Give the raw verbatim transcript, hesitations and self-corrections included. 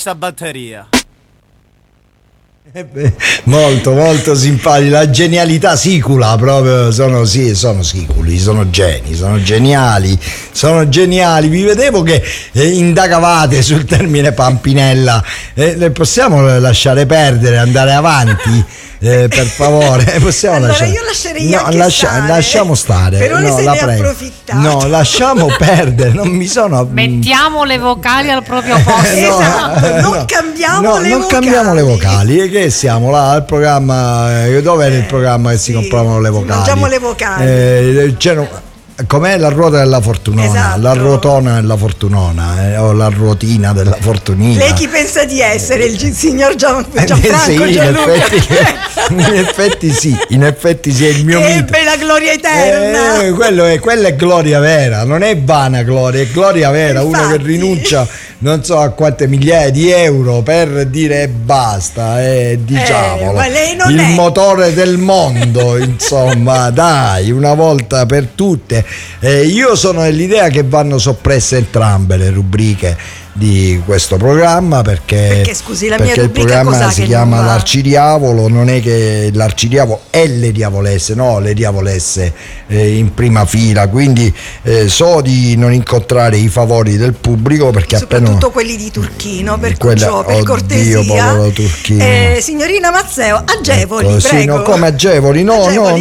sta batteria. Eh beh, molto molto simpatico, la genialità sicula proprio, sono sì, sono siculi, sono geni, sono geniali, sono geniali. Vi vedevo che eh, indagavate sul termine Pampinella, eh, le possiamo lasciare perdere, andare avanti? Eh, per favore, possiamo allora lasciare... io lascerei no, anche lascia... stare. lasciamo stare, però no, se la ne è prego. approfittato. No, lasciamo perdere, non mi sono Mettiamo le vocali al proprio posto. Esatto, eh, non no, cambiamo no, le non vocali. cambiamo le vocali, e che siamo là al programma, eh, dove era il programma che si sì, compravano le si vocali? mangiamo le vocali. Eh, c'era- com'è la ruota della fortunona? Esatto. La ruotona della fortunona, eh, o la ruotina della fortunina. Lei chi pensa di essere? Il gi- signor Gian- Eh, Gianfranco sì, in Gianluca? effetti, in effetti sì, in effetti sì, è il mio Che mito. ebbe la gloria eterna. Eh, quello è, quella è gloria vera, non è vana gloria, è gloria vera. Uno che Infatti. rinuncia non so a quante migliaia di euro per dire basta, eh, diciamolo, Eh, ma lei non il è. motore del mondo, insomma, dai, una volta per tutte. Eh, io sono dell'idea che vanno soppresse entrambe le rubriche di questo programma, perché, Perché, scusi, la mia perché il rubrica programma cos'ha si che chiama non va? L'Arcidiavolo, non è che l'Arcidiavolo è le diavolesse, no, le diavolesse eh, in prima fila, quindi eh, so di non incontrare i favori del pubblico, perché Soprattutto appena quelli di Turchino, per, Quella- ciò, per oddio, cortesia. povero Turchino. Eh, signorina Mazzeo, agevoli, Ecco, sì, prego. no, come agevoli, no, Agevoli. no,